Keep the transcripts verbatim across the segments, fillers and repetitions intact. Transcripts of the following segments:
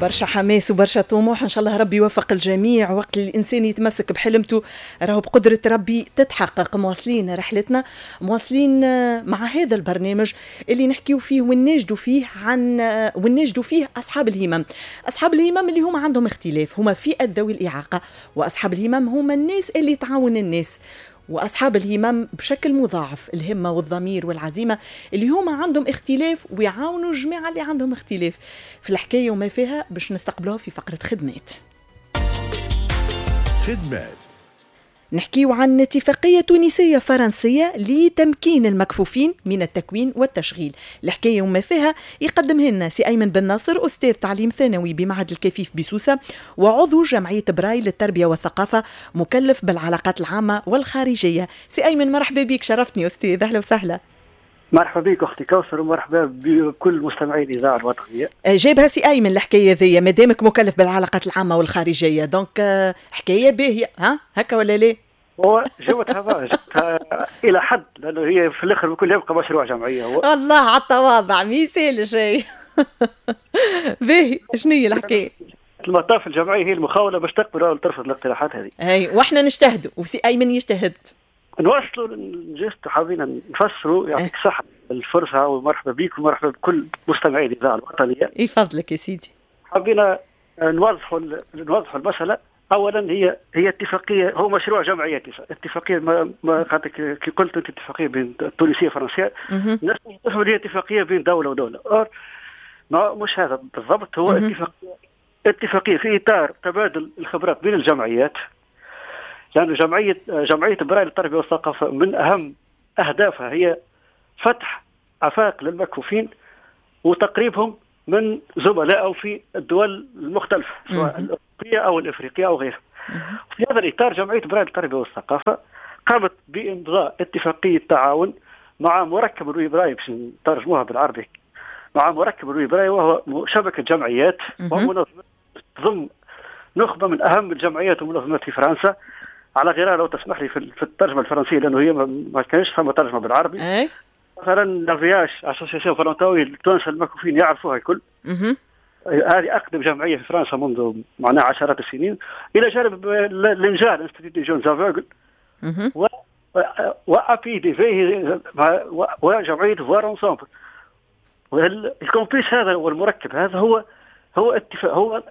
برشا حماس وبرشا طموح، ان شاء الله ربي يوفق الجميع. وقت الانسان يتمسك بحلمته راهو بقدرة ربي تتحقق. مواصلين رحلتنا، مواصلين مع هذا البرنامج اللي نحكيو فيه ونناجدوا فيه عن ونناجدوا فيه اصحاب الهمم. اصحاب الهمم اللي هم عندهم اختلاف، هم فئة ذوي الاعاقة، واصحاب الهمم هم الناس اللي تعاون الناس. وأصحاب الهمم بشكل مضاعف، الهمة والضمير والعزيمة اللي هما عندهم اختلاف ويعاونوا الجماعة اللي عندهم اختلاف. في الحكاية وما فيها باش نستقبلوها في فقرة خدمات. خدمات نحكيو عن اتفاقية تونسية فرنسية لتمكين المكفوفين من التكوين والتشغيل. الحكاية وما فيها يقدمها لنا سي أيمن بن ناصر، أستاذ تعليم ثانوي بمعهد الكفيف بسوسة، وعضو جمعية براي للتربية والثقافة، مكلف بالعلاقات العامة والخارجية. سي أيمن مرحبا بك، شرفتني أستاذ، أهلا وسهلا. مرحبا بك أختي كوثر، ومرحبا بكل مستمعي الإذاعة الوطنية. جابها سي أيمن الحكاية ذي مادامك مكلف بالعلاقات العامة والخارجية، دونك حكاية باهية، ها هكا ولا لا؟ هو جوتها جوتها إلى حد، لأنه هي في الآخر بكل يبقى مشروع جمعية. هو الله على التواضع، ميسال شيء. باهي، شنو هي الحكاية؟ المطاف الجمعية هي المخاولة باش تقبل أو ترفض الاقتراحات هذه. أي، وإحنا نجتهدوا وسي أيمن يجتهد. نوصلوا للجست، حابين نفسروا. يعطيك الصحة الفرصة، ومرحبا بك ومرحبا بكل مستمعي الإذاعة الوطنية. يفضلك يا سيدي. حابين نوضحوا نوضحوا المسألة. أولا هي هي اتفاقية، هو مشروع جمعية اتفاقية. ما ما كي قلت أنت اتفاقية بين التونسية والفرنسية، الناس تفهم هي اتفاقية بين دولة ودولة. ما مش هذا بالضبط. هو اتفاقية اتفاقية في إطار تبادل الخبرات بين الجمعيات، لأن يعني جمعية جمعية براي للتربية والثقافة من أهم أهدافها هي فتح آفاق للمكفوفين وتقريبهم من زملائهم في الدول المختلفة، سواء الأوروبية أو الإفريقية أو غيرها. في هذا الإطار جمعية براي للتربية والثقافة قامت بإمضاء اتفاقية تعاون مع مركب الوي براي، باش نترجموها بالعربي، مع مركب الوي براي، وهو شبكة جمعيات ومنظمات تضم نخبة من أهم الجمعيات والمنظمات في فرنسا. على غيرها لو تسمح لي في الترجمة الفرنسية، لأنه هي ما كانش ثم ترجمة بالعربي. أي. مثلا نافياج أسوسياسيون فرنساوي التوانسة المكفوفين يعرفوها الكل. هذه أقدم جمعية في فرنسا منذ معناها عشرات السنين، إلى جانب الإنجال انستيتيوت دي جون زافوغل و وأبي دي في وجمعية فوار أنسامبل. والكومبيس هذا والمركب هذا هو هو اتفاق، هو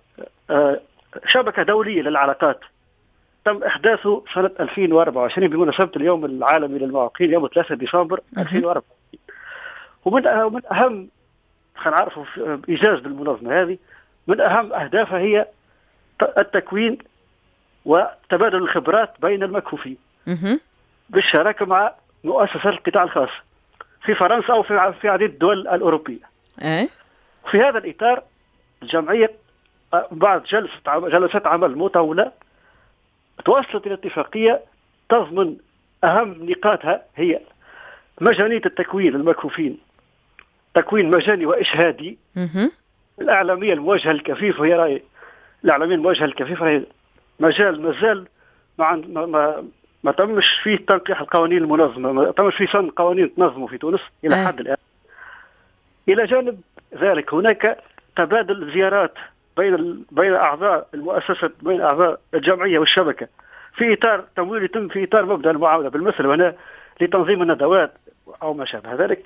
شبكة دولية للعلاقات تم إحداثه سنة ألفين وأربعة وعشرين بمناسبة اليوم العالمي للمعاقين، يوم ثلاثة ديسمبر ألفين وأربعة وعشرين. ومن من أهم خلينا نعرفوا إيجاز بالمنظمة هذه، من أهم أهدافها هي التكوين وتبادل الخبرات بين المكفوفين بالشراكة مع مؤسسات القطاع الخاص في فرنسا أو في في عديد الدول الأوروبية. في هذا الإطار الجمعية بعد جلسة جلسات عمل مطولة توصلت إلى اتفاقية تضمن أهم نقاطها، هي مجانية التكوين للمكفوفين، تكوين مجاني وإشهادي. الإعلامية المواجهة للكفيف، وهي رأي الإعلامية المواجهة للكفيف هي مجال مازال ما ما ما تمش فيه تنقيح القوانين المنظمة، ما تمش فيه سن قوانين تنظمه في تونس إلى حد الآن. إلى جانب ذلك هناك تبادل زيارات بين بين أعضاء المؤسسة، بين أعضاء الجمعية والشبكة، في إطار تمويل يتم في إطار مبدأ المعاونة بالمثل هنا لتنظيم الندوات أو ما شابه ذلك.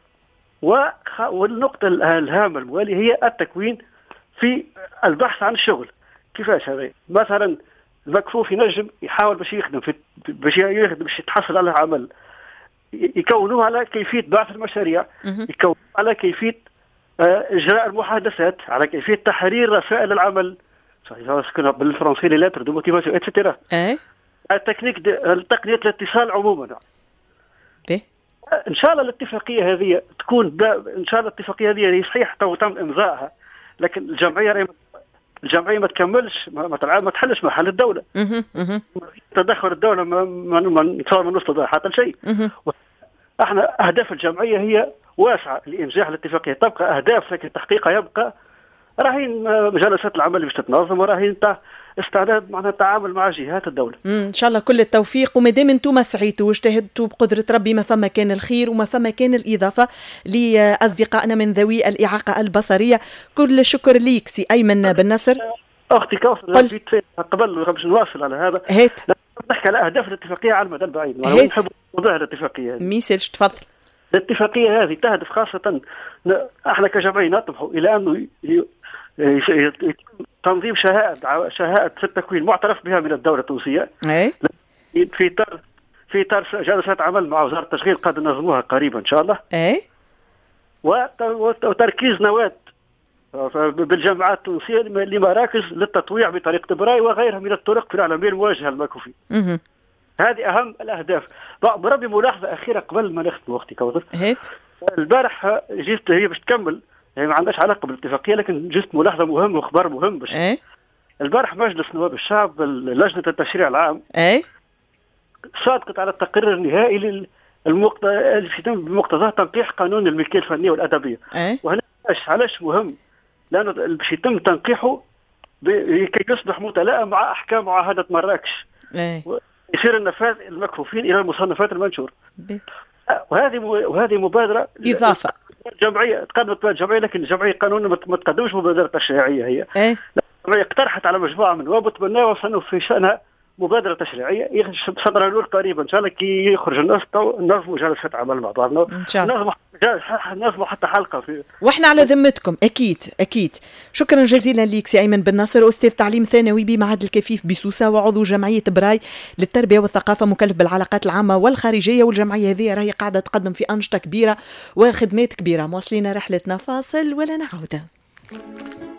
والنقطة الهامة الموالية هي التكوين في البحث عن الشغل. كيفاش هذا؟ مثلا المكفوف ينجم يحاول باش يخدم في باش يخدم باش يتحصل على عمل، يكونوه على كيفية بعث المشاريع، يكونوه على كيفية إجراء المحادثات، على كيفية تحرير رسائل العمل بالفرنسية لاتر دو موتيفاسيون اتسيتيرا. التكنيك تقنية الاتصال عموما. إن شاء الله الاتفاقية هذه تكون إن شاء الله الاتفاقية هذه صحيح تو تم إمضائها، لكن الجمعية الجمعية ما تكملش، ما ما تحلش محل الدولة. تدخل الدولة ما ما نتصور ما نوصل حتى شيء. احنا أهداف الجمعية هي واسعة لإنجاح الاتفاقية، تبقى أهداف لكن تحقيقها يبقى راهين جلسات العمل اللي باش تتنظم، وراهين استعداد معناها التعامل مع جهات الدولة. ان شاء الله كل التوفيق، وما دام انتم سعيتوا واجتهدتوا بقدرة ربي ما فما كان الخير وما فما كان الإضافة لأصدقائنا من ذوي الإعاقة البصرية. كل شكر ليك سي أيمن بن نصر. أختي كوثر قبل باش نواصل على هذا هات نحكي على أهداف الاتفاقية على المدى البعيد. نحب موضوع الاتفاقية هذه. ميسالش تفضل. الاتفاقية هذه تهدف خاصة احنا كجمعية نطمح إلى أنه يتم تنظيم شهادة شهادة في التكوين معترف بها من الدولة التونسية. أي. في إطار في إطار جلسات عمل مع وزارة التشغيل قد ننظموها قريبا إن شاء الله. أي. وتركيز نواة بالجامعات التونسية لمراكز للتطويع بطريقة براي وغيرها من الطرق في العالمية المواجهة للمكفوفين. هذه أهم الأهداف. بربي ملاحظة أخيرة قبل ما نختم وقتي كوثر. البارح جيت هي باش تكمل، هي ما عندهاش علاقة بالاتفاقية، لكن جيت ملاحظة مهمة وخبر مهم باش. أي. البارح مجلس نواب الشعب لجنة التشريع العام أي. صادقت على التقرير النهائي للمقت... اللي يتم بمقتضاه تنقيح قانون الملكية الفنية والأدبية. أي. وهنا علاش مهم؟ لأنه باش يتم تنقيحه لكي يصبح متلائم مع أحكام معاهدة مراكش. أي. يصير النفاذ المكفوفين إلى المصنفات المنشورة. وهذه وهذه مبادرة إضافة جمعية تقدمت بها الجمعية، لكن الجمعية قانون ما تقدمش مبادرة تشريعية هي. أي. الجمعية اقترحت على مجموعة من النواب وتبناها وصلنا في شأنها مبادرة تشريعية صدر النور قريبا إن شاء الله كي يخرج الناس نظموا جلسة عمل مع بعضنا إن شاء الله، نظموا حتى حلقة في واحنا على ذمتكم. أكيد أكيد. شكرا جزيلا ليك سي أيمن بن نصر، أستاذ تعليم ثانوي بمعهد الكفيف بسوسة وعضو جمعية براي للتربية والثقافة، مكلف بالعلاقات العامة والخارجية، والجمعية هذه راهي قاعدة تقدم في أنشطة كبيرة وخدمات كبيرة. مواصلين رحلتنا، فاصل ولا نعود.